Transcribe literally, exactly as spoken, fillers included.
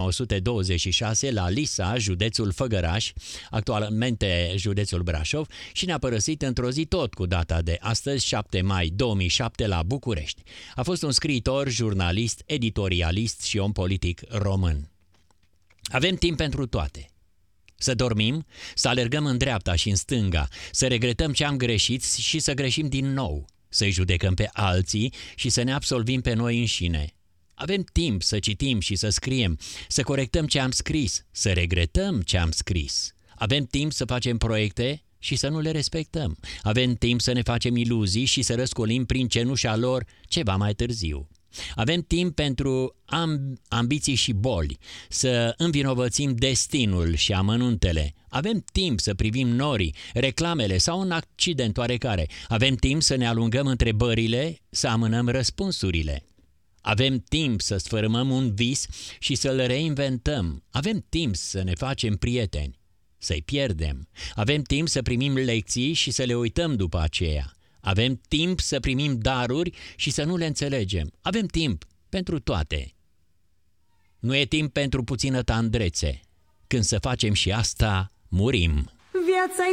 nouă sute douăzeci și șase la Lisa, județul Făgăraș, actualmente județul Brașov, și ne-a părăsit într-o zi tot cu data de astăzi, șapte mai două mii șapte, la București. A fost un scriitor, jurnalist, editorialist și om politic român. Avem timp pentru toate. Să dormim, să alergăm în dreapta și în stânga, să regretăm ce am greșit și să greșim din nou, să-i judecăm pe alții și să ne absolvim pe noi înșine. Avem timp să citim și să scriem, să corectăm ce am scris, să regretăm ce am scris. Avem timp să facem proiecte și să nu le respectăm. Avem timp să ne facem iluzii și să răscolim prin cenușa lor ceva mai târziu. Avem timp pentru amb- ambiții și boli, să învinovățim destinul și amănuntele. Avem timp să privim norii, reclamele sau un accident oarecare. Avem timp să ne alungăm întrebările, să amânăm răspunsurile. Avem timp să sfărâmăm un vis și să-l reinventăm. Avem timp să ne facem prieteni, să-i pierdem. Avem timp să primim lecții și să le uităm după aceea. Avem timp să primim daruri și să nu le înțelegem. Avem timp pentru toate. Nu e timp pentru puțină tandrețe. Când să facem și asta, murim. Viața